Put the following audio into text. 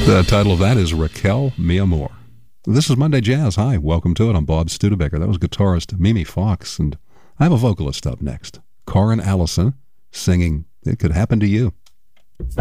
The title of that is Raquel Mi Amor. This is Monday Jazz. Hi, welcome to it. I'm Bob Studebaker. That was guitarist Mimi Fox, and I have a vocalist up next, Karin Allison, singing It Could Happen to You.